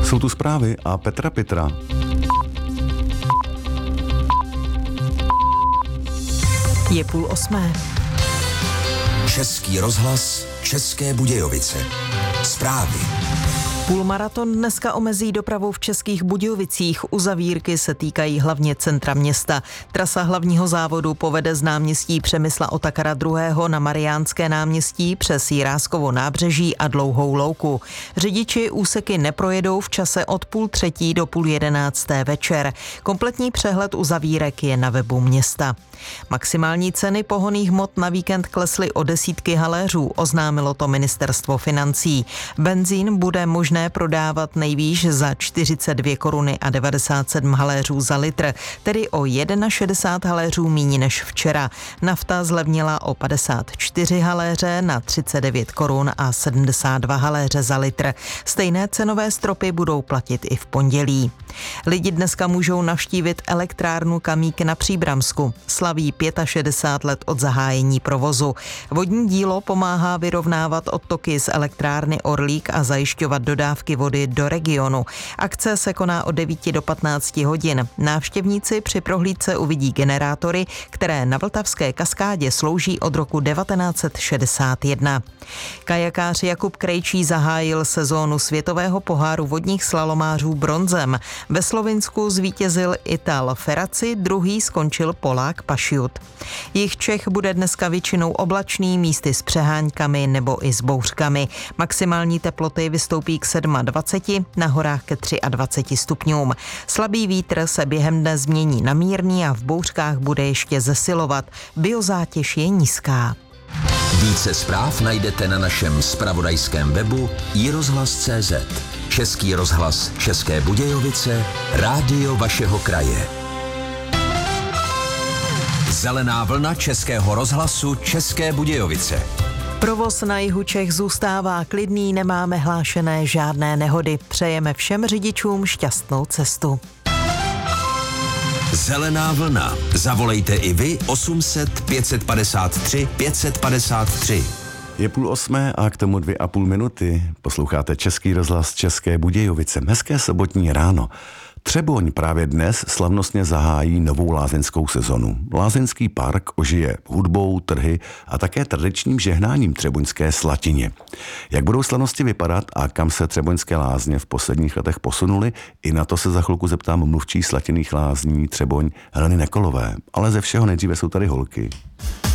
Jsou tu zprávy a Petra Pitra. Je 7:30. Český rozhlas, České Budějovice. Zprávy. Půlmaraton dneska omezí dopravu v Českých Budějovicích. Uzavírky se týkají hlavně centra města. Trasa hlavního závodu povede z náměstí Přemysla Otakara II. Na Mariánské náměstí přes Jiráskovo nábřeží a Dlouhou louku. Řidiči úseky neprojedou v čase od 12:30 do 10:30 večer. Kompletní přehled uzavírek je na webu města. Maximální ceny pohonných hmot na víkend klesly o desítky haléřů, oznámilo to ministerstvo financí. Benzín bude možné prodávat nejvýš za 42 koruny a 97 haléřů za litr, tedy o 61 haléřů míň než včera. Nafta zlevnila o 54 haléře na 39 korun a 72 haléře za litr. Stejné cenové stropy budou platit i v pondělí. Lidi dneska můžou navštívit elektrárnu Kamík na Příbramsku. Slaví 65 let od zahájení provozu. Vodní dílo pomáhá vyrovnávat odtoky z elektrárny Orlík a zajišťovat dodávky vody do regionu. Akce se koná od 9 do 15 hodin. Návštěvníci při prohlídce uvidí generátory, které na Vltavské kaskádě slouží od roku 1961. Kajakář Jakub Krejčí zahájil sezónu světového poháru vodních slalomářů bronzem. Ve Slovinsku zvítězil Ital Ferraci, druhý skončil Polák Pašiut. Jih Čech bude dneska většinou oblačný, místy s přeháňkami nebo i s bouřkami. Maximální teploty vystoupí k 27, na horách ke 23 stupňům. Slabý vítr se během dne změní na mírný a v bouřkách bude ještě zesilovat. Biozátěž je nízká. Více zpráv najdete na našem zpravodajském webu iRozhlas.cz. Český rozhlas České Budějovice, rádio vašeho kraje. Zelená vlna Českého rozhlasu České Budějovice. Provoz na jihu Čech zůstává klidný, nemáme hlášené žádné nehody. Přejeme všem řidičům šťastnou cestu. Zelená vlna. Zavolejte i vy 800 553 553. Je 7:30 a k tomu 2,5 minuty. Posloucháte Český rozhlas České Budějovice. Hezké sobotní ráno. Třeboň právě dnes slavnostně zahájí novou lázeňskou sezonu. Lázeňský park ožije hudbou, trhy a také tradičním žehnáním třeboňské slatině. Jak budou slavnosti vypadat a kam se třeboňské lázně v posledních letech posunuly, i na to se za chvilku zeptám mluvčí Slatinných lázní Třeboň Heleny Nekolové. Ale ze všeho nejdříve jsou tady holky.